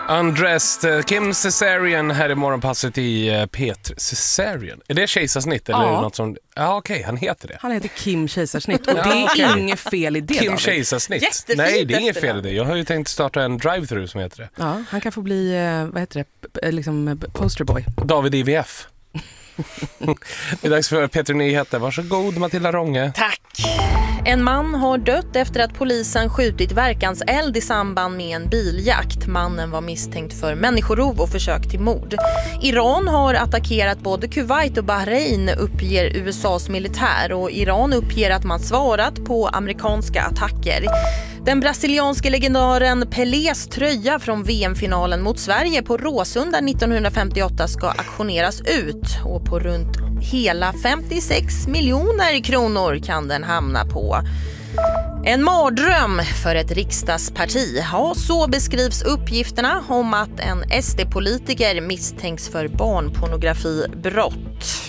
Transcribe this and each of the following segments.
Undressed, Kim Cesarian här i morgonpasset i Peter Cesarian. Är det kejsarsnitt eller är det något som... Ja, okej, han heter det. Han heter Kim Kejsarsnitt och det är inget fel i det. Kim Kejsarsnitt. Jättefint. Nej, det är inget fel i det. Jag har ju tänkt starta en drive-thru som heter det. Ja, han kan få bli, vad heter det, liksom posterboy. David IVF. Det är dags för Peter Nyheter. Varsågod Matilda Rånge. Tack. En man har dött efter att polisen skjutit verkanseld i samband med en biljakt. Mannen var misstänkt för människorov och försök till mord. Iran har attackerat både Kuwait och Bahrain, uppger USAs militär, och Iran uppger att man svarat på amerikanska attacker. Den brasilianske legendaren Pelés tröja från VM-finalen mot Sverige på Råsunda 1958 ska auktioneras ut, och på runt hela 56 miljoner kronor kan den hamna på. En mardröm för ett riksdagsparti. Ja, så beskrivs uppgifterna om att en SD-politiker misstänks för barnpornografibrott.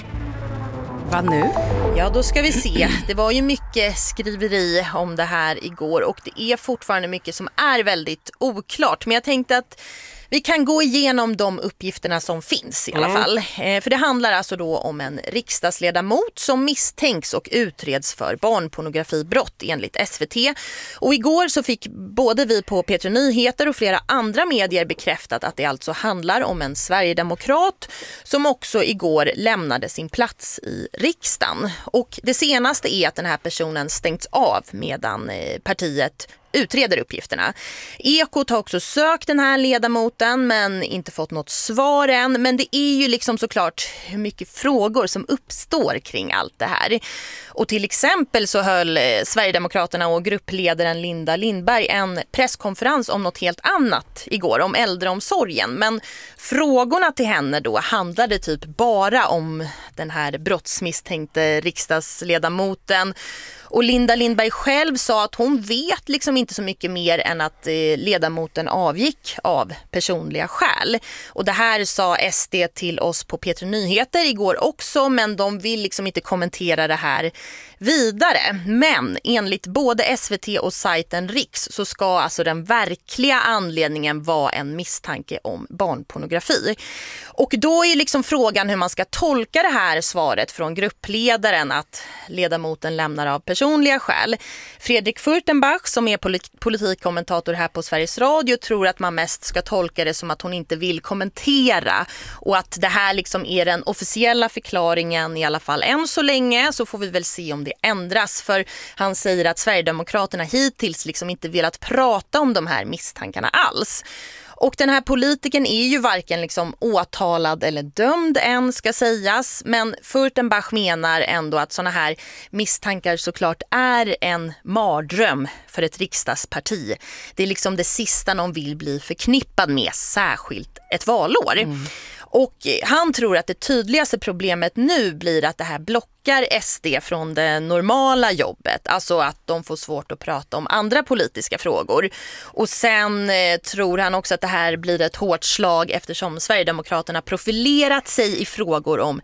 Vad nu? Ja, då ska vi se. Det var ju mycket skriveri om det här igår och det är fortfarande mycket som är väldigt oklart. Men jag tänkte att vi kan gå igenom de uppgifterna som finns i alla fall. För det handlar alltså då om en riksdagsledamot som misstänks och utreds för barnpornografibrott enligt SVT. Och igår så fick både vi på P3 Nyheter och flera andra medier bekräftat att det alltså handlar om en sverigedemokrat som också igår lämnade sin plats i riksdagen. Och det senaste är att den här personen stängts av medan partiet utreder uppgifterna. Ekot har också sökt den här ledamoten men inte fått något svar än. Men det är ju liksom såklart hur mycket frågor som uppstår kring allt det här. Och till exempel så höll Sverigedemokraterna och gruppledaren Linda Lindberg en presskonferens om något helt annat igår, om äldreomsorgen. Men frågorna till henne då handlade typ bara om den här brottsmisstänkte riksdagsledamoten. Och Linda Lindberg själv sa att hon vet liksom inte så mycket mer än att ledamoten avgick av personliga skäl. Och det här sa SD till oss på P3 Nyheter igår också, men de vill liksom inte kommentera det här vidare. Men enligt både SVT och sajten Riks så ska alltså den verkliga anledningen vara en misstanke om barnpornografi. Och då är liksom frågan hur man ska tolka det här svaret från gruppledaren att ledamoten lämnar av personliga skäl. Fredrik Furtenbach som är politikkommentator här på Sveriges Radio tror att man mest ska tolka det som att hon inte vill kommentera och att det här liksom är den officiella förklaringen i alla fall än så länge, så får vi väl se om det ändras, för han säger att Sverigedemokraterna hittills liksom inte velat prata om de här misstankarna alls. Och den här politiken är ju varken liksom åtalad eller dömd än ska sägas, men Furtenbach menar ändå att såna här misstankar såklart är en mardröm för ett riksdagsparti. Det är liksom det sista någon vill bli förknippad med, särskilt ett valår. Och han tror att det tydligaste problemet nu blir att det här blockar SD från det normala jobbet. Alltså att de får svårt att prata om andra politiska frågor. Och sen tror han också att det här blir ett hårt slag eftersom Sverigedemokraterna profilerat sig i frågor om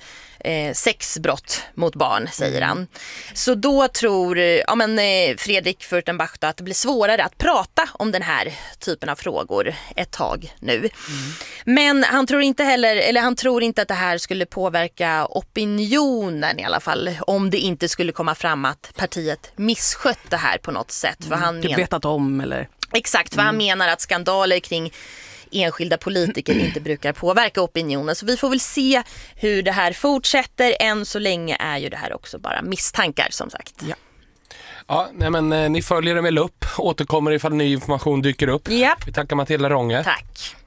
sexbrott mot barn, säger han. Så då tror Fredrik Furtenbach att det blir svårare att prata om den här typen av frågor ett tag nu. Men han tror inte att det här skulle påverka opinionen i alla fall, om det inte skulle komma fram att partiet misskött det här på något sätt. För han vetat om eller? Exakt, för han menar att skandaler kring enskilda politiker inte brukar påverka opinionen. Så vi får väl se hur det här fortsätter. Än så länge är ju det här också bara misstankar, som sagt. Ja, ni följer det med lupp. Återkommer ifall ny information dyker upp. Yep. Vi tackar Matilda Rånge. Tack.